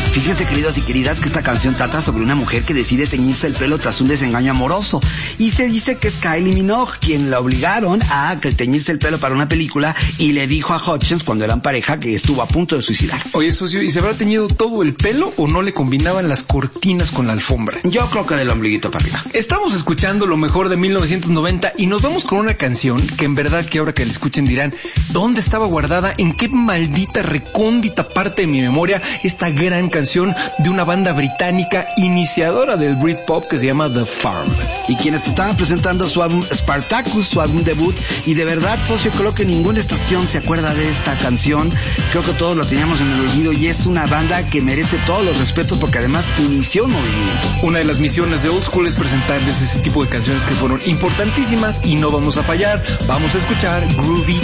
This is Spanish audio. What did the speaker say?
Fíjense, queridos y queridas, que esta canción trata sobre una mujer que decide teñirse el pelo tras un desengaño amoroso. Y se dice que es Kylie Minogue quien la obligaron a teñirse el pelo para una película y le dijo a Hutchins, cuando eran pareja, que estuvo a punto de suicidarse. Oye, socio, ¿y se habrá teñido todo el pelo o no le combinaban las cortinas con la alfombra? Yo creo que del ombliguito para arriba. Estamos escuchando lo mejor de 1990 y nos vamos con una canción que en verdad que ahora que la escuchen dirán, ¿dónde estaba guardada? ¿En qué maldita recóndita parte de mi memoria esta gran canción de una banda británica iniciadora del Britpop que se llama The Farm? Y quienes estaban presentando su álbum Spartacus, su álbum debut, y de verdad, socio, creo que ninguna estación se acuerda de esta canción. Creo que todos la teníamos en el olvido y es una banda que merece todos los respetos porque además inició un movimiento. Una de las misiones de Old School es presentarles ese tipo de canciones que fueron importantísimas y no vamos a fallar. Vamos a escuchar Groovy